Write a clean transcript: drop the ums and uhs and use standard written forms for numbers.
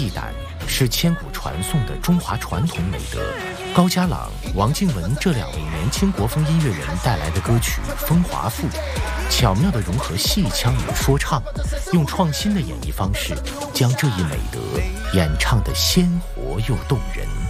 义胆，是千古传颂的中华传统美德。高家朗、王靖雯这两位年轻国风音乐人带来的歌曲《风华赋》，巧妙地融合戏腔与说唱，用创新的演绎方式，将这一美德演唱得鲜活又动人。